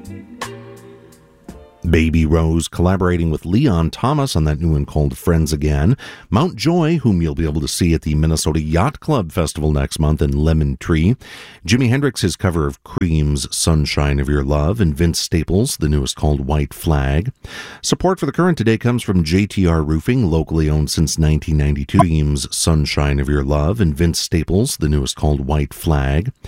Baby Rose collaborating with Leon Thomas on that new one called Friends Again. Mount Joy, whom you'll be able to see at the Minnesota Yacht Club Festival next month in Lemon Tree. Jimi Hendrix, his cover of Cream's Sunshine of Your Love. And Vince Staples, the newest called White Flag. Support for the current today comes from JTR Roofing, locally owned since 1992. Cream's Sunshine of Your Love. And Vince Staples, the newest called White Flag.